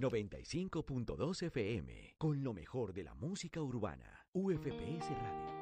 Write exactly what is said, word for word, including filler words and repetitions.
noventa y cinco punto dos F M, con lo mejor de la música urbana. U F P S Radio.